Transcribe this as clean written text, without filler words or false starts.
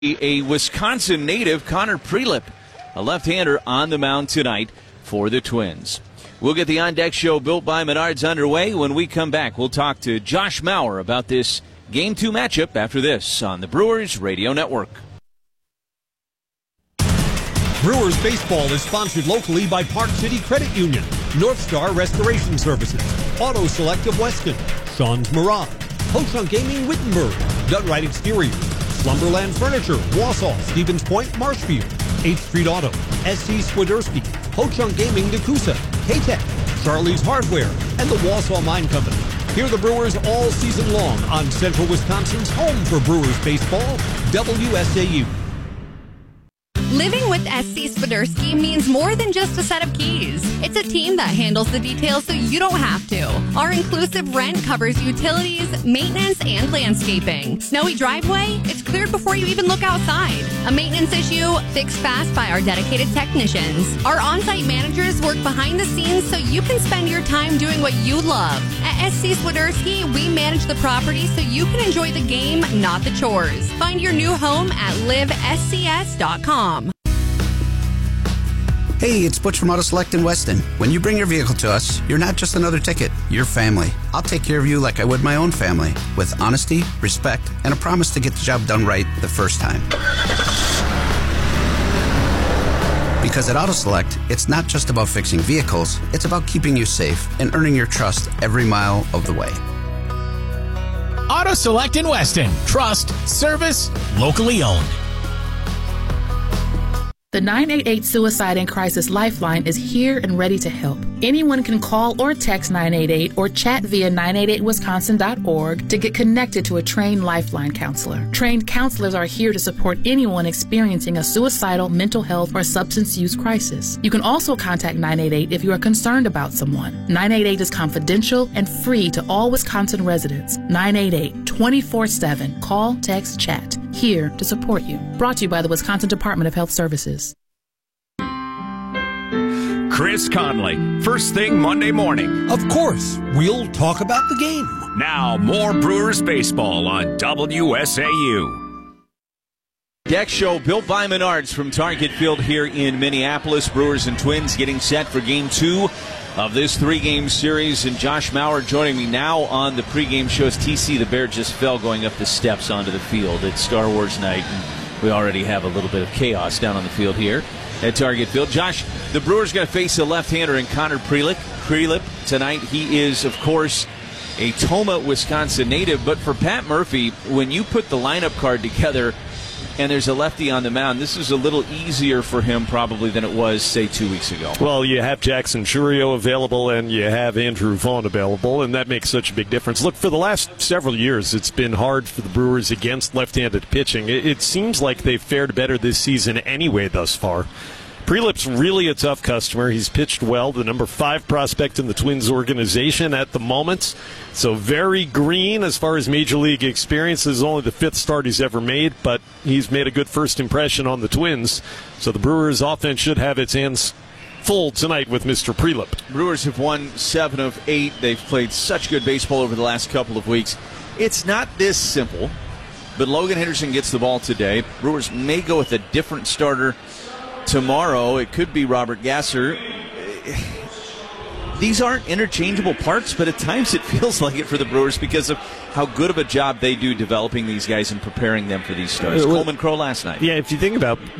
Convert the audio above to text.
A Wisconsin native, Connor Prelip, a left-hander on the mound tonight for the Twins. We'll get the On Deck Show built by Menards underway. When we come back, we'll talk to Josh Mauer about this Game 2 matchup after this on the Brewers Radio Network. Brewers baseball is sponsored locally by Park City Credit Union, North Star Restoration Services, Auto Select of Weston, Sean's Mirage, Ho-Chunk Gaming Wittenberg, Dunright Exterior, Slumberland Furniture, Wausau, Stevens Point, Marshfield, 8th Street Auto, SC Swiderski, Ho-Chunk Gaming, Nakusa, K-Tech, Charlie's Hardware, and the Wausau Mine Company. Hear the Brewers all season long on Central Wisconsin's home for Brewers baseball, WSAU. Living with SC Swiderski means more than just a set of keys. It's a team that handles the details so you don't have to. Our inclusive rent covers utilities, maintenance, and landscaping. Snowy driveway? It's cleared before you even look outside. A maintenance issue? Fixed fast by our dedicated technicians. Our on-site managers work behind the scenes so you can spend your time doing what you love. At SC Swiderski, we manage the property so you can enjoy the game, not the chores. Find your new home at livescs.com. Hey, it's Butch from Auto Select in Weston. When you bring your vehicle to us, you're not just another ticket, you're family. I'll take care of you like I would my own family, with honesty, respect, and a promise to get the job done right the first time. Because at Auto Select, it's not just about fixing vehicles, it's about keeping you safe and earning your trust every mile of the way. Auto Select in Weston. Trust, service, locally owned. The 988 Suicide and Crisis Lifeline is here and ready to help. Anyone can call or text 988 or chat via 988wisconsin.org to get connected to a trained Lifeline counselor. Trained counselors are here to support anyone experiencing a suicidal, mental health, or substance use crisis. You can also contact 988 if you are concerned about someone. 988 is confidential and free to all Wisconsin residents. 988 24/7. Call, text, chat. Here to support you. Brought to you by the Wisconsin Department of Health Services. Chris Conley, first thing Monday morning. Of course, we'll talk about the game. Now, more Brewers baseball on WSAU. Deck Show built by Menards from Target Field here in Minneapolis. Brewers and Twins getting set for Game 2 of this 3-game series. And Josh Mauer joining me now on the pregame shows. TC, the Bear just fell going up the steps onto the field. It's Star Wars night, and we already have a little bit of chaos down on the field here at Target Field. Josh, the Brewers going to face a left-hander in Connor Prelip tonight. He is, of course, a Tomah, Wisconsin native. But for Pat Murphy, when you put the lineup card together and there's a lefty on the mound, this is a little easier for him probably than it was, say, 2 weeks ago. Well, you have Jackson Chourio available and you have Andrew Vaughn available, and that makes such a big difference. Look, for the last several years, it's been hard for the Brewers against left-handed pitching. It seems like they've fared better this season anyway thus far. Prelip's really a tough customer. He's pitched well, the number 5 prospect in the Twins organization at the moment. So very green as far as Major League experience. This is only the 5th start he's ever made, but he's made a good first impression on the Twins. So the Brewers' offense should have its hands full tonight with Mr. Prelip. Brewers have won 7 of 8. They've played such good baseball over the last couple of weeks. It's not this simple, but Logan Henderson gets the ball today. Brewers may go with a different starter tomorrow. It could be Robert Gasser. These aren't interchangeable parts, but at times it feels like it for the Brewers because of how good of a job they do developing these guys and preparing them for these starts. Coleman Crow last night. Yeah, if you think about